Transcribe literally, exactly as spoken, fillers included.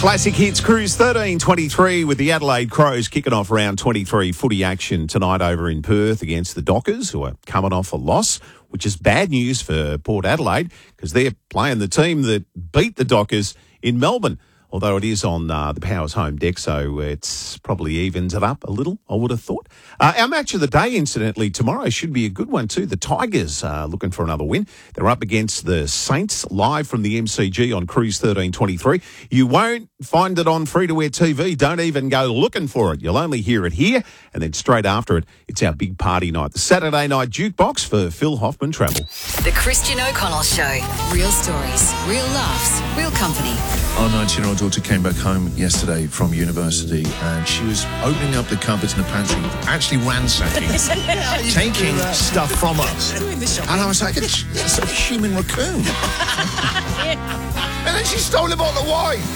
Classic Hits Cruise thirteen twenty-three with the Adelaide Crows kicking off round twenty-three footy action tonight over in Perth against the Dockers, who are coming off a loss, which is bad news for Port Adelaide because they're playing the team that beat the Dockers in Melbourne. Although it is on uh, the Powers home deck, so it's probably evens it up a little, I would have thought. Uh, our match of the day, incidentally, tomorrow should be a good one too. The Tigers are looking for another win. They're up against the Saints live from the M C G on Cruise thirteen twenty-three. You won't find it on free-to-air T V. Don't even go looking for it. You'll only hear it here, and then straight after it, it's our big party night. The Saturday night jukebox for Phil Hoffman Travel. The Christian O'Connell Show. Real stories, real laughs, real company. Our nineteen-year-old daughter came back home yesterday from university and she was opening up the cupboards in the pantry, actually ransacking, taking stuff from us. And I was like, it's, it's a human raccoon. And then she stole a bottle of wine.